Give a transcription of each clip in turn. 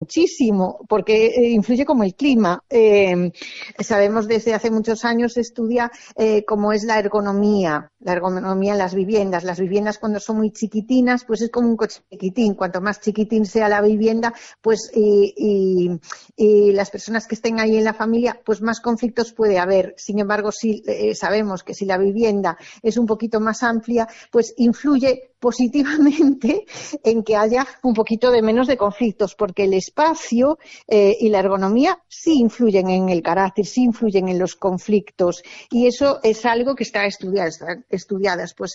muchísimo, porque influye como el clima. Sabemos desde hace muchos años se estudia cómo es la ergonomía en las viviendas. Las viviendas cuando son muy chiquitinas, pues es como un coche chiquitín. Cuanto más chiquitín sea la vivienda, pues y las personas que estén ahí en la familia, pues más conflictos puede haber. Sin embargo, si sabemos que si la vivienda es un poquito más amplia, pues influye positivamente en que haya un poquito de menos de conflictos, porque el espacio y la ergonomía sí influyen en el carácter, sí influyen en los conflictos, y eso es algo que está estudiadas, pues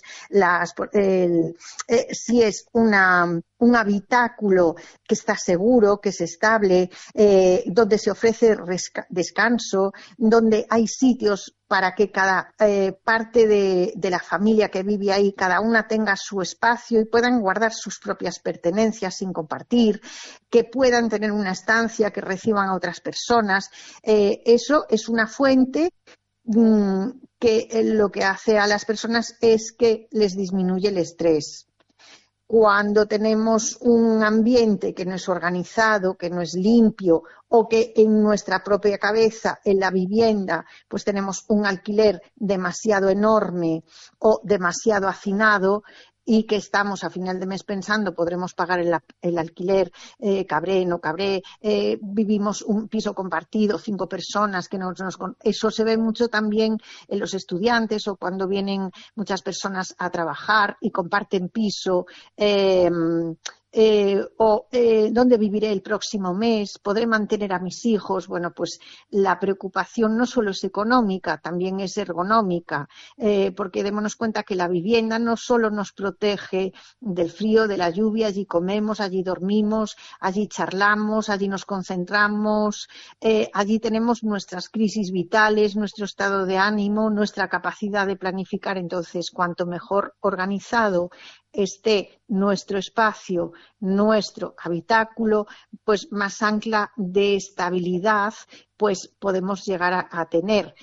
si es un habitáculo que está seguro, que es estable, donde se ofrece descanso, donde hay sitios para que cada parte de la familia que vive ahí, cada una tenga su espacio y puedan guardar sus propias pertenencias sin compartir, que puedan tener una estancia, que reciban a otras personas. Eso es una fuente que lo que hace a las personas es que les disminuye el estrés. Cuando tenemos un ambiente que no es organizado, que no es limpio, o que en nuestra propia cabeza, en la vivienda, pues tenemos un alquiler demasiado enorme o demasiado hacinado, y que estamos a final de mes pensando podremos pagar el alquiler, cabré, no cabré, vivimos un piso compartido, 5 personas, eso se ve mucho también en los estudiantes o cuando vienen muchas personas a trabajar y comparten piso. ¿Dónde viviré el próximo mes? ¿Podré mantener a mis hijos? Bueno, pues la preocupación no solo es económica, también es ergonómica, porque démonos cuenta que la vivienda no solo nos protege del frío, de la lluvia, allí comemos, allí dormimos, allí charlamos, allí nos concentramos, allí tenemos nuestras crisis vitales, nuestro estado de ánimo, nuestra capacidad de planificar. Entonces, cuanto mejor organizado esté nuestro espacio, nuestro habitáculo, pues más ancla de estabilidad pues podemos llegar a tener.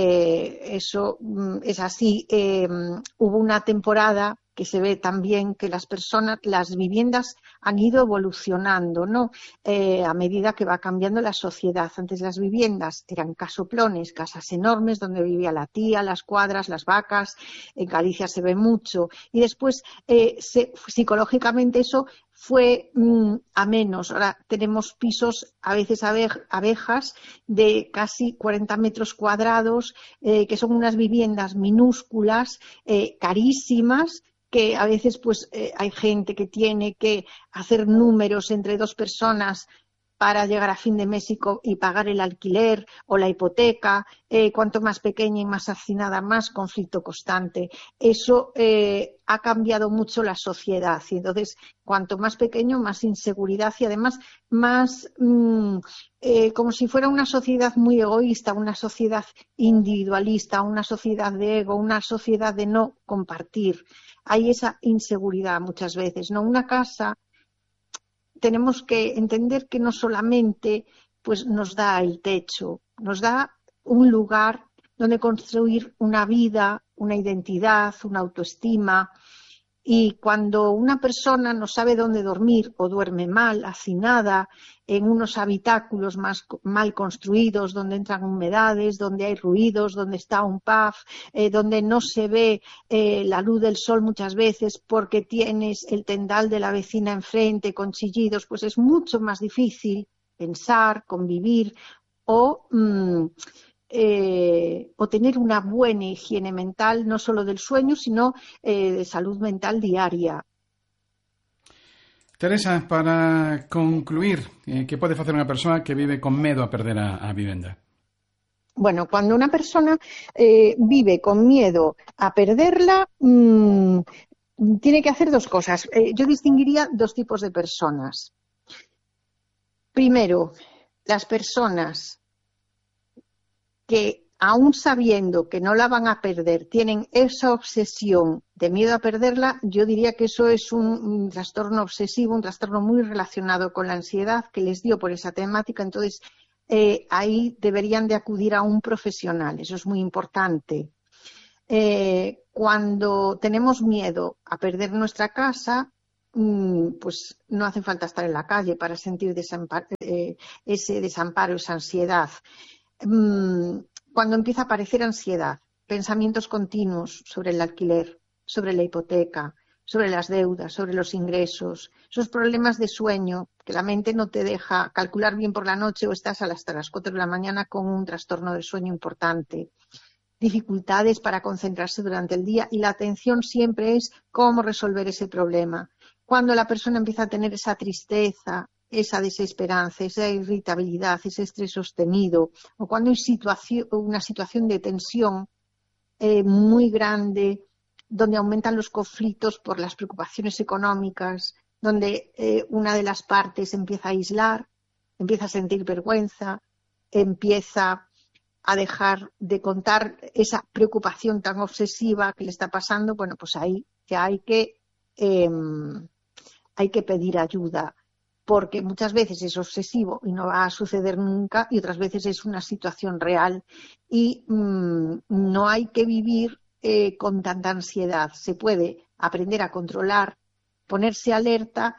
Eso es así. Hubo una temporada que se ve también que las viviendas han ido evolucionando, ¿no? A medida que va cambiando la sociedad. Antes las viviendas eran casoplones, casas enormes donde vivía la tía, las cuadras, las vacas. En Galicia se ve mucho. Y después, psicológicamente eso fue a menos. Ahora tenemos pisos, a veces abejas, de casi 40 metros cuadrados, que son unas viviendas minúsculas, carísimas, que a veces pues hay gente que tiene que hacer números entre 2 personas para llegar a fin de mes y pagar el alquiler o la hipoteca. Cuanto más pequeña y más hacinada, más conflicto constante. Eso ha cambiado mucho la sociedad, y entonces cuanto más pequeño, más inseguridad, y además más como si fuera una sociedad muy egoísta, una sociedad individualista, una sociedad de ego, una sociedad de no compartir. Hay esa inseguridad muchas veces, ¿no? Una casa, tenemos que entender que no solamente pues nos da el techo, nos da un lugar donde construir una vida, una identidad, una autoestima. Y cuando una persona no sabe dónde dormir o duerme mal, hacinada, en unos habitáculos mal construidos, donde entran humedades, donde hay ruidos, donde está un pub, donde no se ve la luz del sol muchas veces porque tienes el tendal de la vecina enfrente con chillidos, pues es mucho más difícil pensar, convivir o tener una buena higiene mental, no solo del sueño, sino de salud mental diaria. Teresa, para concluir, que pode facer unha persoa que vive con medo a perder a vivenda? Bueno, cuando una persona vive con miedo a perderla, tiene que hacer 2 cosas. Yo distinguiría 2 tipos de personas. Primero, las personas que, aún sabiendo que no la van a perder, tienen esa obsesión de miedo a perderla. Yo diría que eso es un trastorno obsesivo, un trastorno muy relacionado con la ansiedad que les dio por esa temática. Entonces, ahí deberían de acudir a un profesional, eso es muy importante. Cuando tenemos miedo a perder nuestra casa, pues no hace falta estar en la calle para sentir ese desamparo, esa ansiedad. Cuando empieza a aparecer ansiedad, pensamientos continuos sobre el alquiler, sobre la hipoteca, sobre las deudas, sobre los ingresos, esos problemas de sueño, que la mente no te deja calcular bien por la noche o estás hasta las 4 de la mañana con un trastorno del sueño importante, dificultades para concentrarse durante el día, y la atención siempre es cómo resolver ese problema. Cuando la persona empieza a tener esa tristeza, esa desesperanza, esa irritabilidad, ese estrés sostenido, o cuando hay una situación de tensión muy grande, donde aumentan los conflictos por las preocupaciones económicas, donde una de las partes empieza a aislar, empieza a sentir vergüenza, empieza a dejar de contar esa preocupación tan obsesiva que le está pasando, bueno, pues ahí ya hay que pedir ayuda, porque muchas veces es obsesivo y no va a suceder nunca, y otras veces es una situación real, y no hay que vivir con tanta ansiedad. Se puede aprender a controlar, ponerse alerta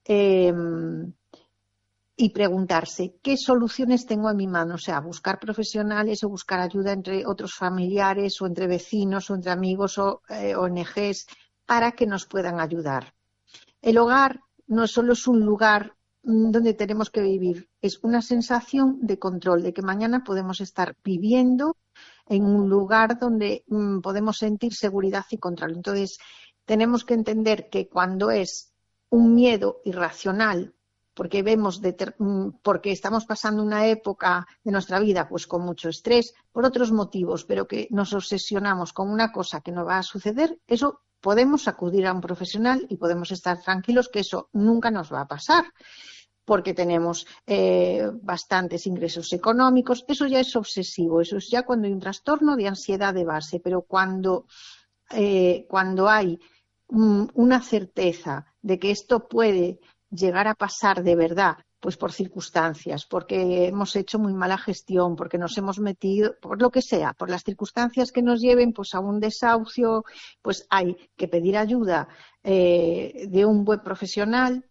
y preguntarse qué soluciones tengo en mi mano, o sea, buscar profesionales o buscar ayuda entre otros familiares o entre vecinos o entre amigos o ONGs para que nos puedan ayudar. El hogar no solo es un lugar donde tenemos que vivir, es una sensación de control, de que mañana podemos estar viviendo en un lugar donde podemos sentir seguridad y control. Entonces, tenemos que entender que cuando es un miedo irracional, porque porque estamos pasando una época de nuestra vida pues con mucho estrés, por otros motivos, pero que nos obsesionamos con una cosa que no va a suceder, eso podemos acudir a un profesional y podemos estar tranquilos que eso nunca nos va a pasar, porque tenemos bastantes ingresos económicos. Eso ya es obsesivo, eso es ya cuando hay un trastorno de ansiedad de base, pero cuando hay una certeza de que esto puede llegar a pasar de verdad, pues por circunstancias, porque hemos hecho muy mala gestión, porque nos hemos metido, por lo que sea, por las circunstancias que nos lleven pues a un desahucio, pues hay que pedir ayuda de un buen profesional,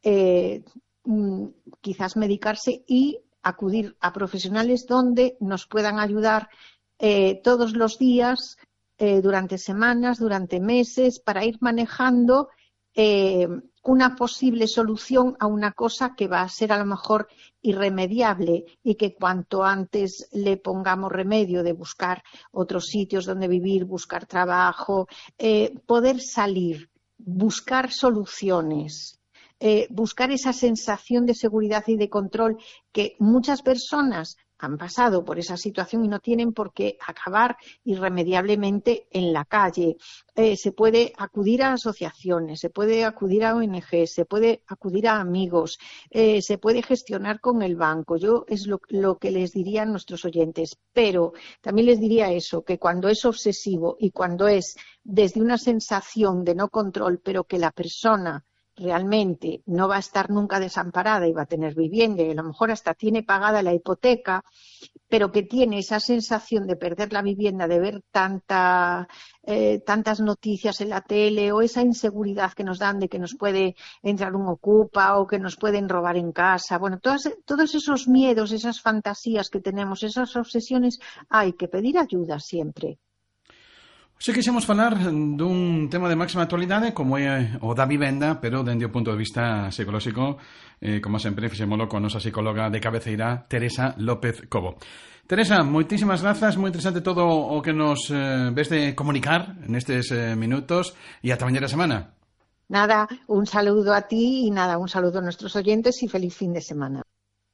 quizás medicarse y acudir a profesionales donde nos puedan ayudar todos los días, durante semanas, durante meses, para ir manejando una posible solución a una cosa que va a ser a lo mejor irremediable, y que cuanto antes le pongamos remedio de buscar otros sitios donde vivir, buscar trabajo, poder salir, buscar soluciones, buscar esa sensación de seguridad y de control que muchas personas han pasado por esa situación y no tienen por qué acabar irremediablemente en la calle. Se puede acudir a asociaciones, se puede acudir a ONGs, se puede acudir a amigos, se puede gestionar con el banco. Yo es lo que les diría a nuestros oyentes, pero también les diría eso, que cuando es obsesivo y cuando es desde una sensación de no control, pero que la persona realmente no va a estar nunca desamparada y va a tener vivienda, y a lo mejor hasta tiene pagada la hipoteca, pero que tiene esa sensación de perder la vivienda, de ver tantas noticias en la tele, o esa inseguridad que nos dan de que nos puede entrar un ocupa o que nos pueden robar en casa. Bueno, todos esos miedos, esas fantasías que tenemos, esas obsesiones, hay que pedir ayuda siempre. Se quixemos falar dun tema de máxima actualidade como é o da vivenda, pero dende o punto de vista psicolóxico, como sempre fixémolo con a nosa psicóloga de cabeceira, Teresa López Cobo. Teresa, moitísimas grazas, moi interesante todo o que nos ves de comunicar nestes minutos, e ata mañana semana. Nada, un saludo a ti y nada, un saludo a nuestros oyentes y feliz fin de semana.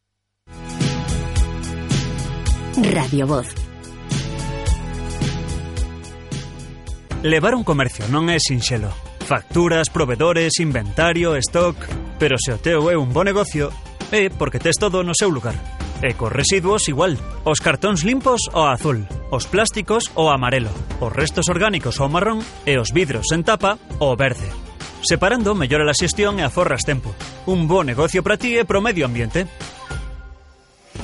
Radio Voz. Levar un comercio non é sinxelo. Facturas, provedores, inventario, stock... Pero se o teu é un bo negocio, é porque tes todo no seu lugar. E cos residuos igual. Os cartóns limpos ao azul, os plásticos ao amarelo, os restos orgánicos ao marrón e os vidros en tapa ao verde. Separando mellora a xestión e aforras tempo. Un bo negocio para ti e pro medio ambiente.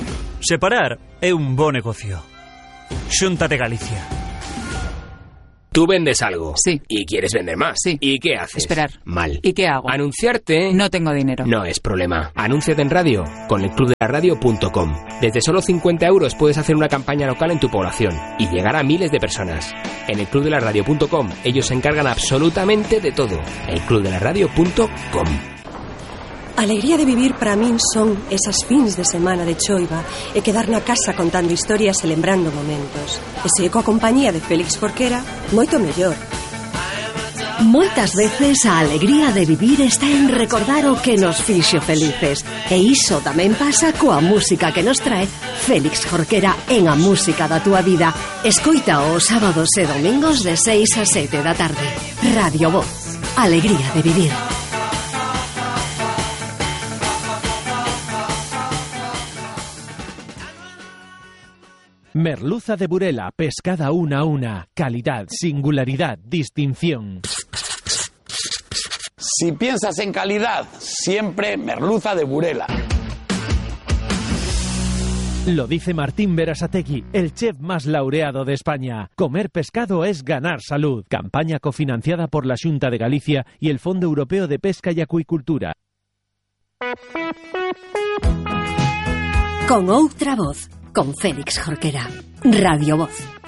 Separar é un bo negocio. Xunta de Galicia. Tú vendes algo. Sí. Y quieres vender más. Sí. ¿Y qué haces? Esperar. Mal. ¿Y qué hago? Anunciarte. No tengo dinero. No es problema. Anúnciate en radio con elclubdelaradio.com. Desde solo 50 € puedes hacer una campaña local en tu población y llegar a miles de personas. En elclubdelaradio.com ellos se encargan absolutamente de todo. elclubdelaradio.com. Alegría de vivir para min son esas fins de semana de choiva e quedar na casa contando historias e lembrando momentos. E se coa compañía de Félix Jorquera, moito mellor. Moitas veces a alegría de vivir está en recordar o que nos fixo felices. E iso tamén pasa coa música que nos trae Félix Jorquera en A Música da Túa Vida. Escoita os sábados e domingos de 6 a 7 da tarde. Radio Voz. Alegría de vivir. Merluza de Burela, pescada una a una. Calidad, singularidad, distinción. Si piensas en calidad, siempre merluza de Burela. Lo dice Martín Berasategui, el chef más laureado de España. Comer pescado es ganar salud. Campaña cofinanciada por la Xunta de Galicia y el Fondo Europeo de Pesca y Acuicultura. Con outra voz. Con Félix Jorquera. Radio Voz.